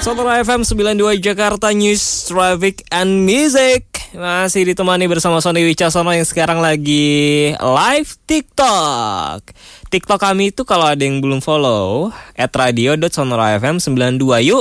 Sonora FM 92 Jakarta News, Traffic and Music. Masih ditemani bersama Sony Wicaksono yang sekarang lagi live TikTok. TikTok kami itu kalau ada yang belum follow @radio.sonorafm92. Yuk